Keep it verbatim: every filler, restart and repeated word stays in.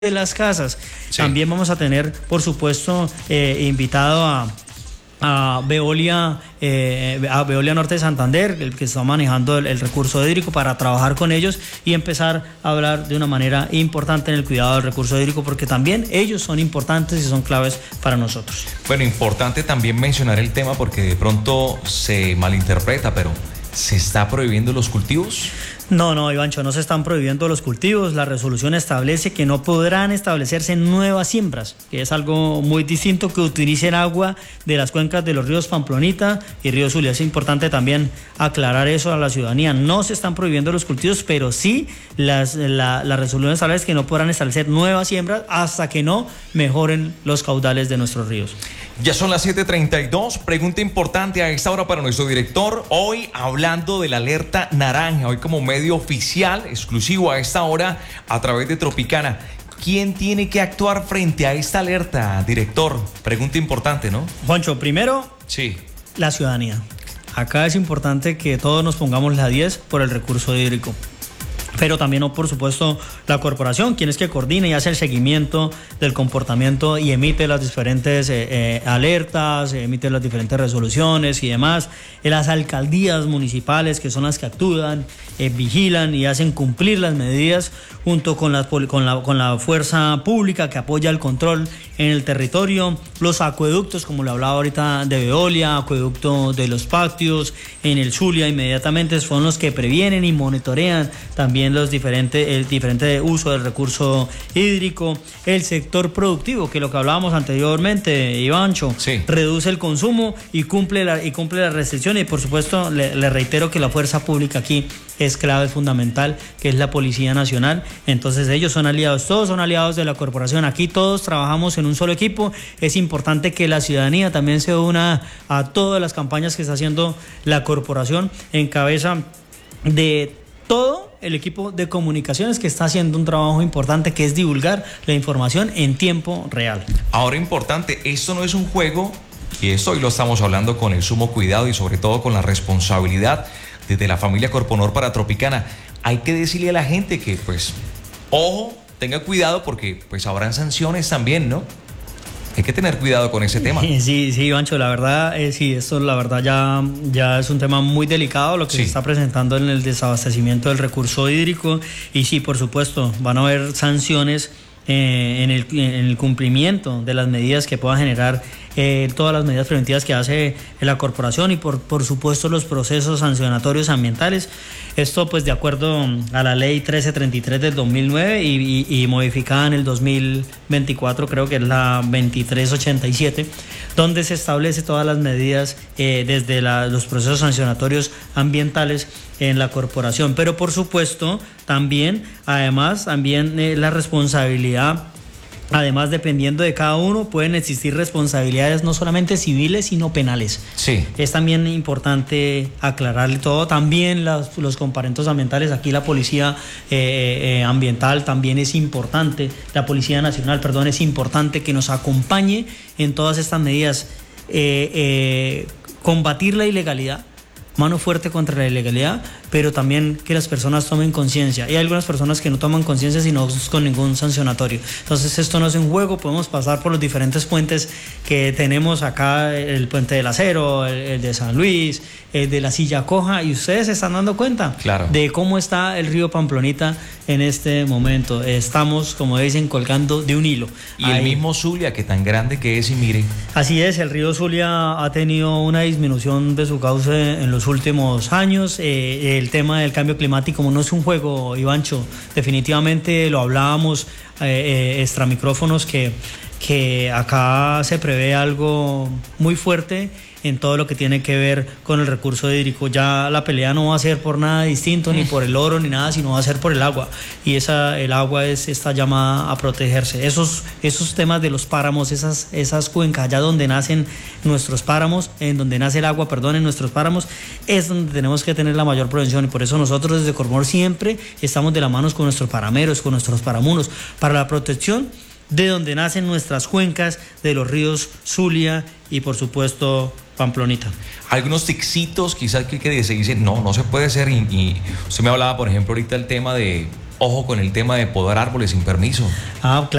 de las casas. Sí. También vamos a tener, por supuesto, eh, invitado a, a Veolia, eh, a Veolia Norte de Santander, el que está manejando el, el recurso hídrico, para trabajar con ellos y empezar a hablar de una manera importante en el cuidado del recurso hídrico, porque también ellos son importantes y son claves para nosotros. Bueno, importante también mencionar el tema porque de pronto se malinterpreta, pero ¿se está prohibiendo los cultivos? No, no, Ivancho, no se están prohibiendo los cultivos. La resolución establece que no podrán establecerse nuevas siembras, que es algo muy distinto que utilicen agua de las cuencas de los ríos Pamplonita y Río Zulia. Es importante también aclarar eso a la ciudadanía. No se están prohibiendo los cultivos, pero sí las, la, la resolución establece que no podrán establecer nuevas siembras hasta que no mejoren los caudales de nuestros ríos. Ya son las siete treinta y dos, pregunta importante a esta hora para nuestro director, hoy hablando de la alerta naranja, hoy como medio oficial, exclusivo a esta hora, a través de Tropicana. ¿Quién tiene que actuar frente a esta alerta, director? Pregunta importante, ¿no? Juancho, primero, sí, la ciudadanía. Acá es importante que todos nos pongamos la diez por el recurso hídrico. Pero también, por supuesto, la corporación, quien es que coordina y hace el seguimiento del comportamiento y emite las diferentes eh, eh, alertas, emite las diferentes resoluciones y demás. Eh, las alcaldías municipales, que son las que actúan, eh, vigilan y hacen cumplir las medidas junto con la, con, la, con la fuerza pública que apoya el control en el territorio. Los acueductos, como le hablaba ahorita de Veolia, acueducto de los Patios, en el Zulia, inmediatamente son los que previenen y monitorean también los diferentes, el diferente uso del recurso hídrico. El sector productivo, que lo que hablábamos anteriormente, Ivancho, sí, reduce el consumo y cumple, la, y cumple las restricciones. Y por supuesto, le, le reitero que la fuerza pública aquí es clave, es fundamental, que es la Policía Nacional. Entonces ellos son aliados, todos son aliados de la corporación. Aquí todos trabajamos en un solo equipo. Es importante que la ciudadanía también se una a todas las campañas que está haciendo la corporación en cabeza de todo el equipo de comunicaciones, que está haciendo un trabajo importante, que es divulgar la información en tiempo real. Ahora, importante, esto no es un juego, y esto hoy lo estamos hablando con el sumo cuidado y sobre todo con la responsabilidad desde la familia Corponor para Tropicana. Hay que decirle a la gente que, pues, ojo, tenga cuidado porque pues habrán sanciones también, ¿no? Hay que tener cuidado con ese tema. Sí, sí, Ivancho, la verdad, eh, sí, esto la verdad ya, ya es un tema muy delicado lo que sí se está presentando en el desabastecimiento del recurso hídrico. Y sí, por supuesto, van a haber sanciones eh, en, el, en el cumplimiento de las medidas que puedan generar eh, todas las medidas preventivas que hace la corporación y por, por supuesto los procesos sancionatorios ambientales. Esto pues de acuerdo a la ley trece treinta y tres del dos mil nueve y, y, y modificada en el dos mil veinticuatro, creo que es la veintitrés ochenta y siete, donde se establece todas las medidas eh, desde la, los procesos sancionatorios ambientales en la corporación. Pero por supuesto también, además, también eh, la responsabilidad. Además, dependiendo de cada uno, pueden existir responsabilidades no solamente civiles, sino penales. Sí. Es también importante aclararle todo. También los, los comparentos ambientales, aquí la policía eh, eh, ambiental también es importante, la Policía Nacional, perdón, es importante que nos acompañe en todas estas medidas. Eh, eh, combatir la ilegalidad, mano fuerte contra la ilegalidad, pero también que las personas tomen conciencia. Y hay algunas personas que no toman conciencia sino con ningún sancionatorio. Entonces esto no es un juego, podemos pasar por los diferentes puentes que tenemos acá, el puente del Acero, el, el de San Luis, el de la Silla Coja, y ustedes se están dando cuenta claro de cómo está el río Pamplonita en este momento. Estamos, como dicen, colgando de un hilo. Y Ahí. el mismo Zulia, que tan grande que es, y mire. Así es, el río Zulia ha tenido una disminución de su cauce en los últimos años. Eh, el tema del cambio climático no es un juego, Ivancho, definitivamente lo hablábamos eh, eh, extra micrófonos, que, que acá se prevé algo muy fuerte en todo lo que tiene que ver con el recurso hídrico. Ya la pelea no va a ser por nada distinto, ni por el oro, ni nada, sino va a ser por el agua. Y esa, el agua es, está llamada a protegerse. Esos, esos temas de los páramos, esas, esas cuencas, allá donde nacen nuestros páramos, en donde nace el agua, perdón, en nuestros páramos, es donde tenemos que tener la mayor prevención. Y por eso nosotros desde Corponor siempre estamos de la mano con nuestros parameros, con nuestros paramuros, para la protección de donde nacen nuestras cuencas, de los ríos Zulia y por supuesto Pamplonita. Algunos tixitos quizás que, que se dicen, no, no se puede hacer, y, y usted me hablaba por ejemplo ahorita el tema de ojo con el tema de podar árboles sin permiso. Ah, claro.